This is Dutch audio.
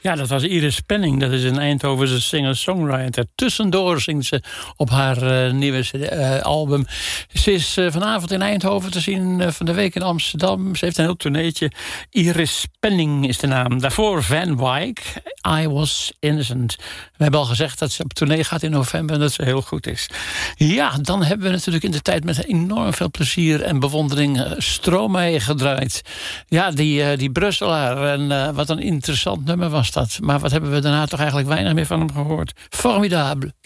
Ja, dat was Iris Penning. Dat is een Eindhovense singer-songwriter. Tussendoor zingt ze op haar nieuwe album. Ze is vanavond in Eindhoven te zien, van de week in Amsterdam. Ze heeft een heel tourneetje. Iris Penning is de naam. Daarvoor Van Wyk, I Was Innocent. We hebben al gezegd dat ze op tournee gaat in november en dat ze heel goed is. Ja, dan hebben we natuurlijk in de tijd met enorm veel plezier en bewondering Stromae gedraaid. Ja, die Brusselaar. En wat een interessant nummer was dat. Maar wat hebben we daarna toch eigenlijk weinig meer van hem gehoord. Formidable.